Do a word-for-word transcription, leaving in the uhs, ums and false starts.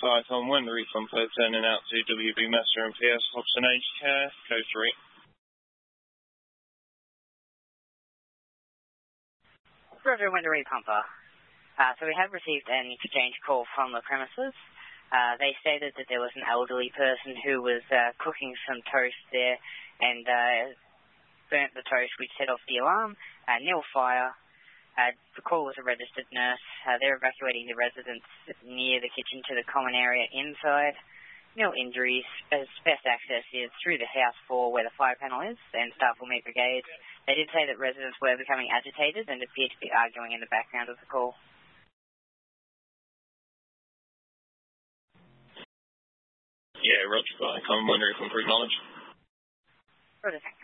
flight on one Recompo turning out to W B Master and P S Hobson Aged Care, code three. Roger, Window Recompo. Uh, so we have received an exchange call from the premises. Uh, they stated that there was an elderly person who was uh, cooking some toast there and uh, burnt the toast, which set off the alarm, uh, nil fire. Uh, the call was a registered nurse. Uh, they're evacuating the residents near the kitchen to the common area inside. Nil injuries, as best access is through the house floor where the fire panel is, and staff will meet brigades. They did say that residents were becoming agitated and appeared to be arguing in the background of the call. Yeah, Roger, I'm wondering if I'm for acknowledge. Roger, thanks.